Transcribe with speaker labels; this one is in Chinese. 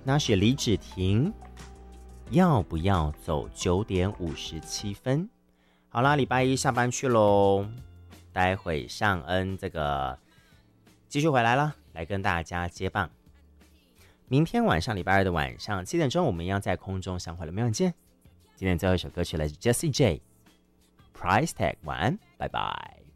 Speaker 1: 那是李芷婷，要不要走9点57分？好啦，礼拜一下班去咯，待会尚恩这个继续回来了，来跟大家接棒。明天晚上礼拜二的晚上7点钟，我们一样在空中相会了，明晚见。今天最后一首歌曲来自 Jessie J， Price Tag， 晚安，拜拜。